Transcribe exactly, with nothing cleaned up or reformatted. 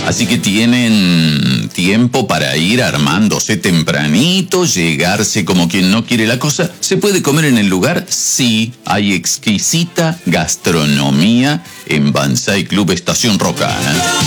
Así que tienen tiempo para ir armándose tempranito, llegarse como quien no quiere la cosa. ¿Se puede comer en el lugar? Sí, hay exquisita gastronomía en Banzai Club Estación Roca, ¿eh?